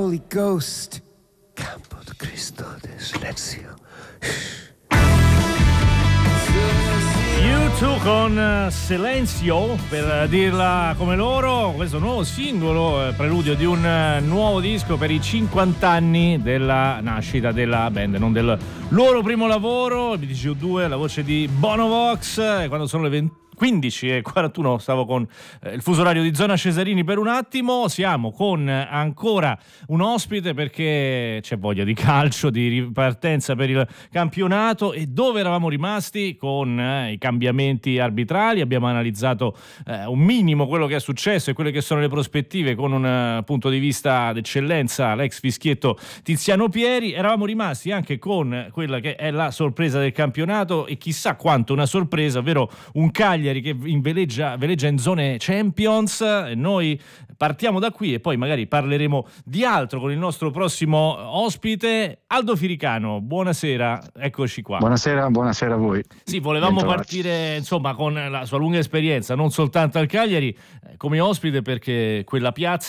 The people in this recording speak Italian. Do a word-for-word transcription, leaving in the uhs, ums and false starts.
Holy Ghost. Campo de Cristo de Silenzio. U due con Silenzio, per dirla come loro, questo nuovo singolo, eh, preludio di un eh, nuovo disco per i cinquanta anni della nascita della band, non del loro primo lavoro, il B T G U due, la voce di Bono Vox, eh, quando sono le venti quindici e quarantuno stavo con eh, il fuso orario di Zona Cesarini per un attimo. Siamo con eh, ancora un ospite perché c'è voglia di calcio, di ripartenza per il campionato. E dove eravamo rimasti con eh, i cambiamenti arbitrali, abbiamo analizzato eh, un minimo quello che è successo e quelle che sono le prospettive con un uh, punto di vista d'eccellenza, l'ex fischietto Tiziano Pieri. Eravamo rimasti anche con quella che è la sorpresa del campionato, e chissà quanto una sorpresa, ovvero un Cagliari che veleggia, veleggia in zone Champions. Noi partiamo da qui e poi magari parleremo di altro con il nostro prossimo ospite, Aldo Firicano. Buonasera, eccoci qua. Buonasera, buonasera a voi. Sì, volevamo partire insomma con la sua lunga esperienza, non soltanto al Cagliari, eh, come ospite, perché quella piazza